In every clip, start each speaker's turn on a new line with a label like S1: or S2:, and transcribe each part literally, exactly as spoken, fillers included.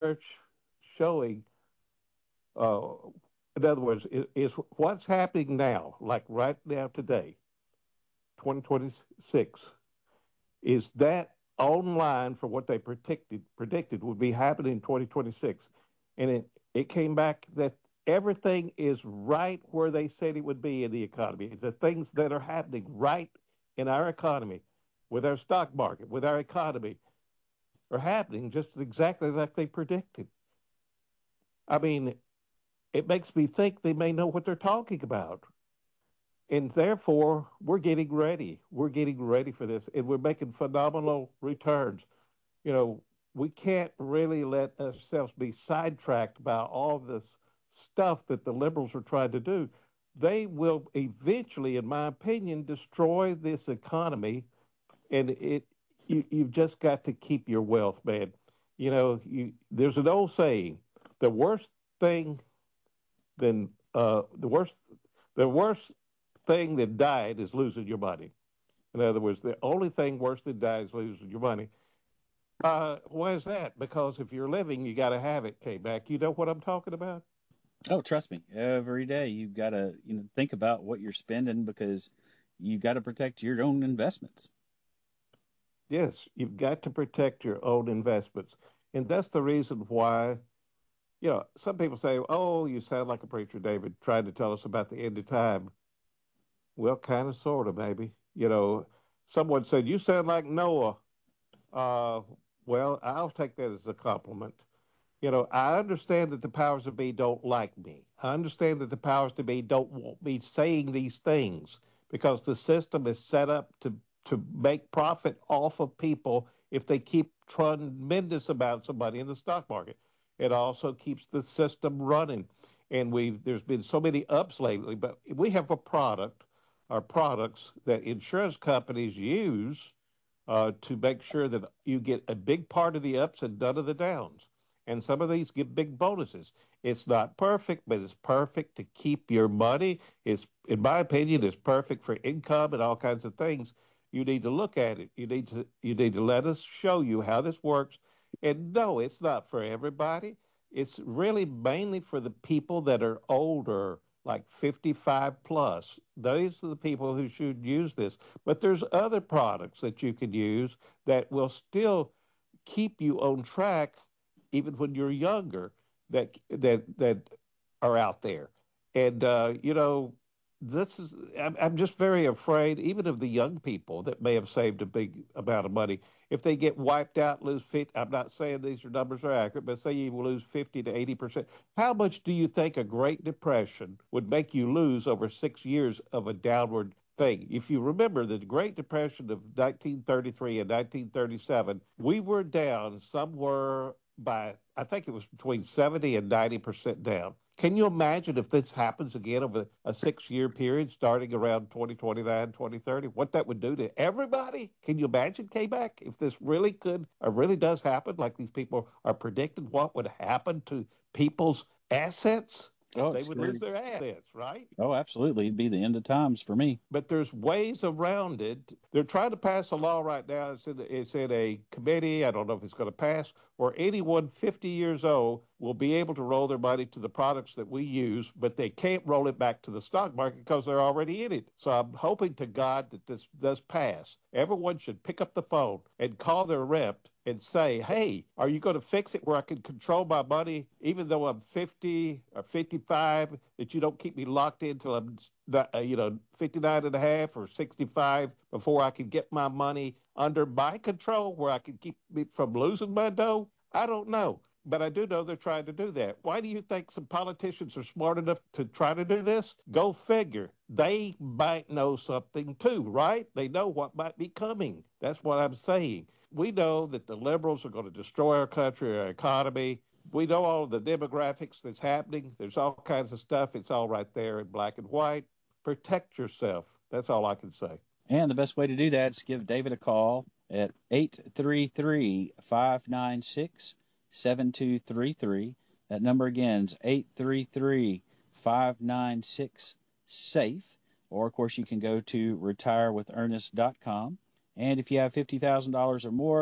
S1: research showing, uh, in other words, is, is what's happening now, like right now today, twenty twenty-six, is that online for what they predicted predicted would be happening in twenty twenty-six, and it it came back that everything is right where they said it would be in the economy. The things that are happening right in our economy, with our stock market, with our economy, are happening just exactly like they predicted. I mean, it makes me think they may know what they're talking about. And therefore, we're getting ready. We're getting ready for this, and we're making phenomenal returns. You know, we can't really let ourselves be sidetracked by all this stuff that the liberals are trying to do. They will eventually, in my opinion, destroy this economy, and it you, you've just got to keep your wealth, man. You know, you, there's an old saying: the worst thing than uh, the worst the worst thing that died is losing your money. In other words, the only thing worse than dying is losing your money. Uh, why is that? Because if you're living, you got to have it. K back. You know what I'm talking about?
S2: Oh, trust me. Every day you've got to you know think about what you're spending because you've got to protect your own investments.
S1: Yes, you've got to protect your own investments, and that's the reason why. You know, some people say, "Oh, you sound like a preacher, David, trying to tell us about the end of time." Well, kind of, sort of, maybe. You know, someone said you sound like Noah. Uh, well, I'll take that as a compliment. You know, I understand that the powers that be don't like me. I understand that the powers that be don't want me saying these things because the system is set up to to make profit off of people if they keep tremendous amounts of money in the stock market. It also keeps the system running. And we've there's been so many ups lately, but we have a product, our products that insurance companies use uh, to make sure that you get a big part of the ups and none of the downs. And some of these give big bonuses. It's not perfect, but it's perfect to keep your money. It's, in my opinion, it's perfect for income and all kinds of things. You need to look at it. You need to you need to let us show you how this works. And no, it's not for everybody. It's really mainly for the people that are older, like fifty-five plus. Those are the people who should use this. But there's other products that you can use that will still keep you on track even when you're younger that that that are out there. And uh, you know, this is I'm, I'm just very afraid, even of the young people that may have saved a big amount of money, if they get wiped out, lose fifty. I'm not saying these are numbers are accurate, but say you will lose fifty to eighty percent. How much do you think a Great Depression would make you lose over six years of a downward thing? If you remember the Great Depression of nineteen thirty-three and nineteen thirty-seven, we were down somewhere by, I think it was between seventy and ninety percent down. Can you imagine if this happens again over a six year period starting around twenty twenty-nine, twenty thirty? What that would do to everybody? Can you imagine, K back, if this really could or really does happen, like these people are predicting what would happen to people's assets?
S2: Oh,
S1: They
S2: it's
S1: would lose
S2: scary.
S1: their assets, right?
S2: Oh, absolutely. It'd be the end of times for me.
S1: But there's ways around it. They're trying to pass a law right now. It's in, it's in a committee. I don't know if it's going to pass, where anyone fifty years old will be able to roll their money to the products that we use, but they can't roll it back to the stock market because they're already in it. So I'm hoping to God that this does pass. Everyone should pick up the phone and call their rep and say, hey, are you going to fix it where I can control my money even though I'm fifty or fifty-five, that you don't keep me locked in until I'm, uh, you know, fifty-nine and a half or sixty-five before I can get my money under my control where I can keep me from losing my dough? I don't know. But I do know they're trying to do that. Why do you think some politicians are smart enough to try to do this? Go figure. They might know something too, right? They know what might be coming. That's what I'm saying. We know that the liberals are going to destroy our country, our economy. We know all of the demographics that's happening. There's all kinds of stuff. It's all right there in black and white. Protect yourself. That's all I can say.
S2: And the best way to do that is give David a call at eight three three, five nine six, seven two three three. That number again is eight three three, five nine six, SAFE. Or, of course, you can go to retire with ernest dot com. And if you have fifty thousand dollars or more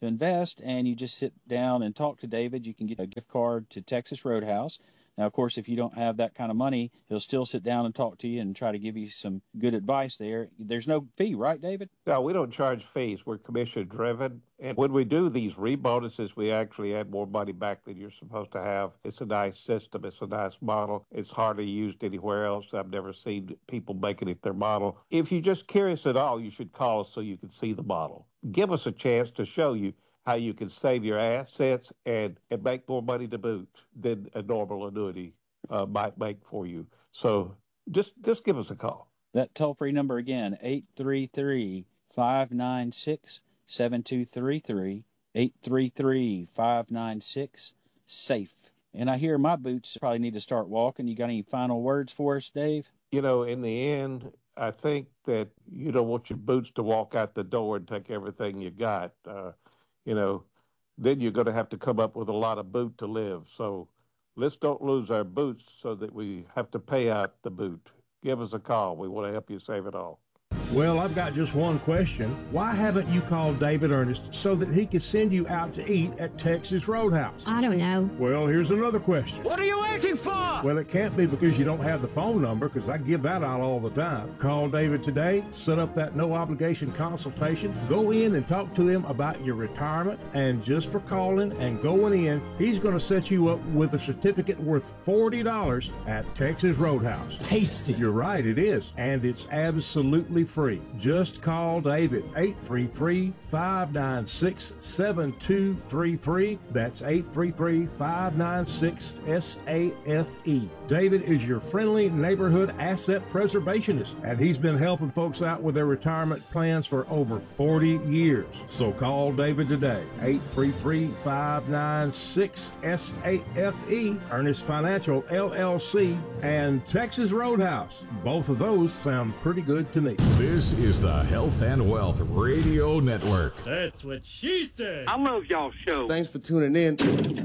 S2: to invest, and you just sit down and talk to David. You can get a gift card to Texas Roadhouse. Now, of course, if you don't have that kind of money, he'll still sit down and talk to you and try to give you some good advice there. There's no fee, right, David?
S1: No, we don't charge fees. We're commission-driven. And when we do these rebonuses, we actually add more money back than you're supposed to have. It's a nice system. It's a nice model. It's hardly used anywhere else. I've never seen people making it their model. If you're just curious at all, you should call us so you can see the model. Give us a chance to show you how you can save your assets and, and make more money to boot than a normal annuity uh, might make for you. So just just give us a call.
S2: That toll-free number again, eight three three, five nine six, seven two three three, eight three three, five nine six, SAFE. And I hear my boots probably need to start walking. You got any final words for us, Dave?
S1: You know, in the end, I think that you don't want your boots to walk out the door and take everything you got. Uh, you know, then you're going to have to come up with a lot of boot to live. So let's don't lose our boots so that we have to pay out the boot. Give us a call. We want to help you save it all.
S3: Well, I've got just one question. Why haven't you called David Ernest so that he could send you out to eat at Texas Roadhouse?
S4: I don't know.
S3: Well, here's another question.
S5: What are you waiting for?
S3: Well, it can't be because you don't have the phone number, because I give that out all the time. Call David today, set up that no-obligation consultation, go in and talk to him about your retirement, and just for calling and going in, he's going to set you up with a certificate worth forty dollars at Texas Roadhouse.
S5: Tasty.
S3: You're right, it is, and it's absolutely free. Just call David, eight three three, five nine six, seven two three three. That's eight three three, five nine six, S A F E. David is your friendly neighborhood asset preservationist, and he's been helping folks out with their retirement plans for over forty years. So call David today, eight three three, five nine six, S A F E, Ernest Financial, L L C, and Texas Roadhouse. Both of those sound pretty good to me.
S6: This is the Health and Wealth Radio Network.
S5: That's what she said.
S7: I love y'all show.
S8: Thanks for tuning in.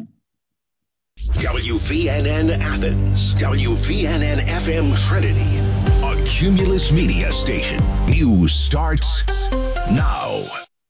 S9: W V N N Athens, W V N N F M Trinity, a Cumulus Media station. News starts now.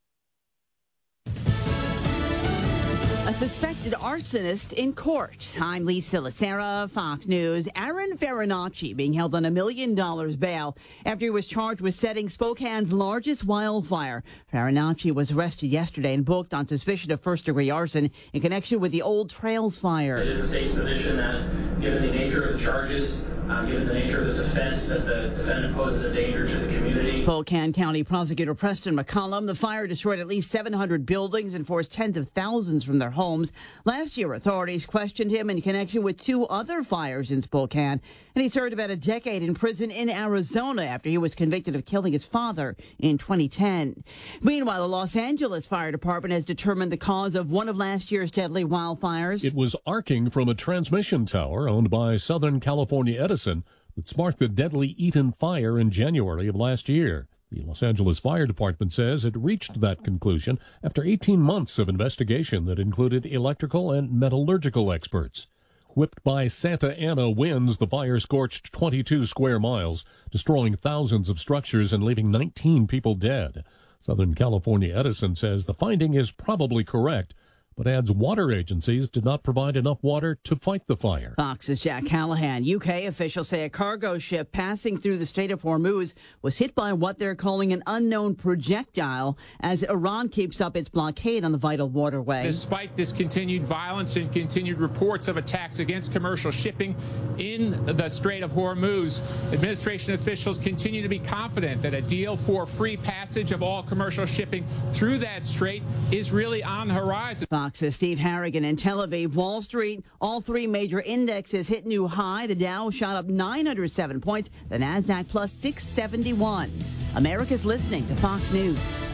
S10: A suspected arsonist in court. I'm Lisa Lacera, Fox News. Aaron Farinacci being held on a million dollars bail after he was charged with setting Spokane's largest wildfire. Farinacci was arrested yesterday and booked on suspicion of first-degree arson in connection with the Old Trails fire.
S11: It is the state's position that, given the nature of the charges, Um, given the nature of this offense, that the defendant poses a danger to the community.
S10: Spokane County Prosecutor Preston McCollum. The fire destroyed at least seven hundred buildings and forced tens of thousands from their homes. Last year, authorities questioned him in connection with two other fires in Spokane, and he served about a decade in prison in Arizona after he was convicted of killing his father in twenty ten. Meanwhile, the Los Angeles Fire Department has determined the cause of one of last year's deadly wildfires.
S12: It was arcing from a transmission tower owned by Southern California Edison that sparked the deadly Eaton fire in January of last year. The Los Angeles Fire Department says it reached that conclusion after eighteen months of investigation that included electrical and metallurgical experts. Whipped by Santa Ana winds, the fire scorched twenty-two square miles, destroying thousands of structures and leaving nineteen people dead. Southern California Edison says the finding is probably correct, but adds water agencies did not provide enough water to fight the fire.
S10: Fox's Jack Callahan. U K officials say a cargo ship passing through the Strait of Hormuz was hit by what they're calling an unknown projectile as Iran keeps up its blockade on the vital waterway.
S13: Despite this continued violence and continued reports of attacks against commercial shipping in the Strait of Hormuz, administration officials continue to be confident that a deal for free passage of all commercial shipping through that strait is really on the horizon.
S10: Fox's Steve Harrigan in Tel Aviv. Wall Street, all three major indexes hit new high. The Dow shot up nine hundred seven points. The Nasdaq plus six seventy-one. America's listening to Fox News.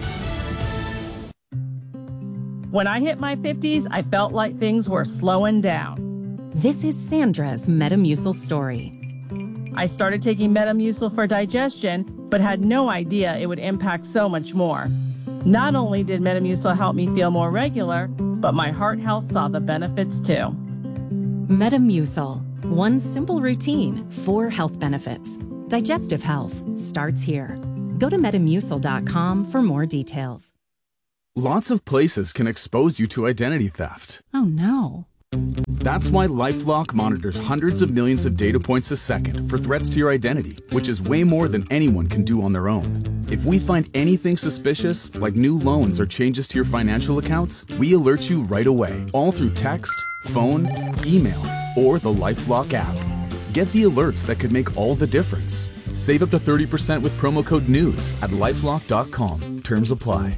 S14: When I hit my fifties, I felt like things were slowing down.
S15: This is Sandra's Metamucil story.
S14: I started taking Metamucil for digestion, but had no idea it would impact so much more. Not only did Metamucil help me feel more regular, but my heart health saw the benefits too.
S15: Metamucil. One simple routine, four health benefits. Digestive health starts here. Go to metamucil dot com for more details.
S4: Lots of places can expose you to identity theft.
S10: Oh, no.
S4: That's why LifeLock monitors hundreds of millions of data points a second for threats to your identity, which is way more than anyone can do on their own. If we find anything suspicious, like new loans or changes to your financial accounts, we alert you right away, all through text, phone, email, or the LifeLock app. Get the alerts that could make all the difference. Save up to thirty percent with promo code NEWS at lifelock dot com. Terms apply.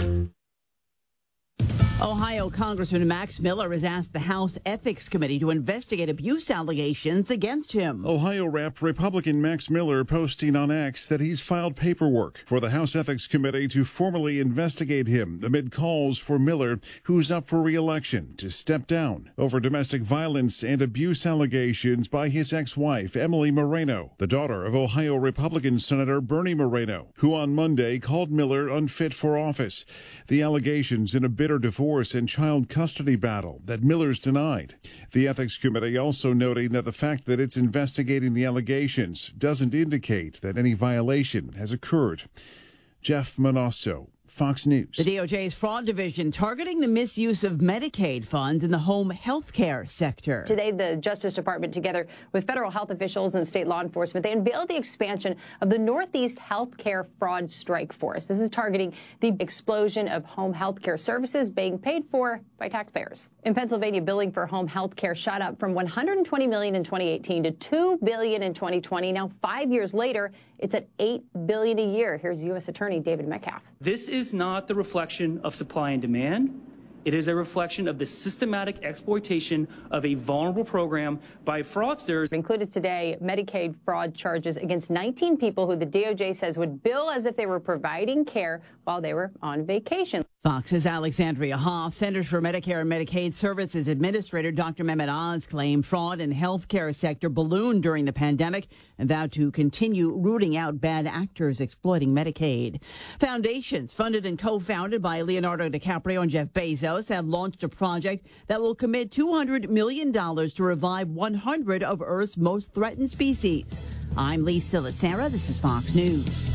S10: Ohio Congressman Max Miller has asked the House Ethics Committee to investigate abuse allegations against him.
S7: Ohio Rep Republican Max Miller posting on X that he's filed paperwork for the House Ethics Committee to formally investigate him amid calls for Miller, who's up for re-election, to step down over domestic violence and abuse allegations by his ex-wife, Emily Moreno, the daughter of Ohio Republican Senator Bernie Moreno, who on Monday called Miller unfit for office. The allegations in a bitter divorce and child custody battle that Miller's denied. The Ethics Committee also noting that the fact that it's investigating the allegations doesn't indicate that any violation has occurred. Jeff Manasso, Fox News.
S10: The D O J's fraud division targeting the misuse of Medicaid funds in the home health care sector.
S8: Today, the Justice Department, together with federal health officials and state law enforcement, they unveiled the expansion of the Northeast Health Care Fraud Strike Force. This is targeting the explosion of home health care services being paid for by taxpayers. In Pennsylvania, billing for home health care shot up from one hundred twenty million dollars in twenty eighteen to two billion dollars in twenty twenty. Now, five years later, it's at eight billion dollars a year. Here's U S Attorney David Metcalf.
S16: This is not the reflection of supply and demand. It is a reflection of the systematic exploitation of a vulnerable program by fraudsters.
S8: Included today, Medicaid fraud charges against nineteen people who the D O J says would bill as if they were providing care while they were on vacation.
S10: Fox's Alexandria Hoff, Centers for Medicare and Medicaid Services Administrator Doctor Mehmet Oz claimed fraud in the healthcare sector ballooned during the pandemic and vowed to continue rooting out bad actors exploiting Medicaid. Foundations funded and co-founded by Leonardo DiCaprio and Jeff Bezos have launched a project that will commit two hundred million dollars to revive one hundred of Earth's most threatened species. I'm Lee Silasera. This is Fox News.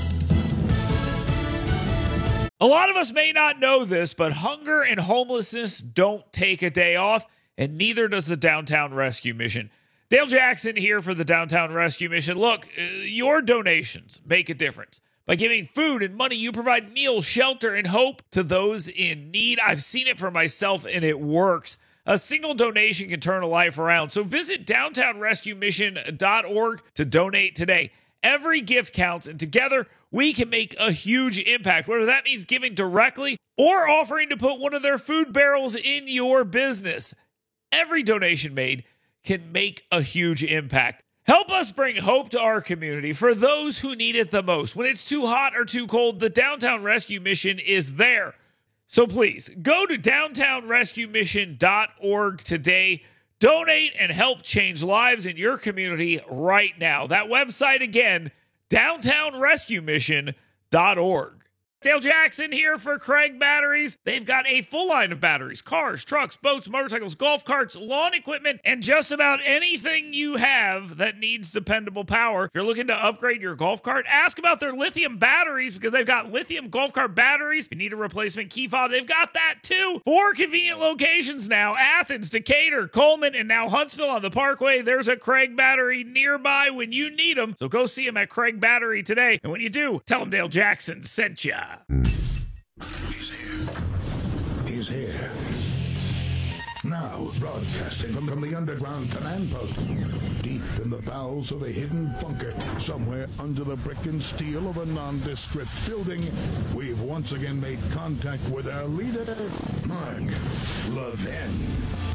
S17: A lot of us may not know this, but hunger and homelessness don't take a day off, and neither does the Downtown Rescue Mission. Dale Jackson here for the Downtown Rescue Mission. Look, uh, your donations make a difference. By giving food and money, you provide meals, shelter, and hope to those in need. I've seen it for myself, and it works. A single donation can turn a life around. So visit downtown rescue mission dot org to donate today. Every gift counts, and together we can make a huge impact, whether that means giving directly or offering to put one of their food barrels in your business. Every donation made can make a huge impact. Help us bring hope to our community for those who need it the most. When it's too hot or too cold, the Downtown Rescue Mission is there. So please, go to downtown rescue mission dot org today. Donate and help change lives in your community right now. That website again, downtown rescue mission dot org. Dale Jackson here for Craig Batteries. They've got a full line of batteries, cars, trucks, boats, motorcycles, golf carts, lawn equipment, and just about anything you have that needs dependable power. If you're looking to upgrade your golf cart, ask about their lithium batteries because they've got lithium golf cart batteries. If you need a replacement key fob, they've got that too. Four convenient locations now: Athens, Decatur, Coleman, and now Huntsville on the Parkway. There's a Craig Battery nearby when you need them. So go see them at Craig Battery today. And when you do, tell them Dale Jackson sent ya.
S18: He's here. He's here. Now, broadcasting from, from the underground command post, deep in the bowels of a hidden bunker, somewhere under the brick and steel of a nondescript building, we've once again made contact with our leader, Mark Levin.